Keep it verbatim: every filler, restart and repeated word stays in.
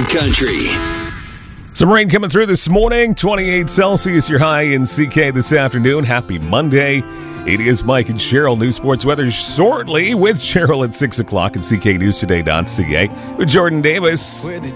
and country. Some rain coming through this morning. twenty-eight Celsius, your high in C K this afternoon. Happy Monday. It is Mike and Cheryl. New sports weather shortly with Cheryl at six o'clock at C K News Today dot C A with Jordan Davis.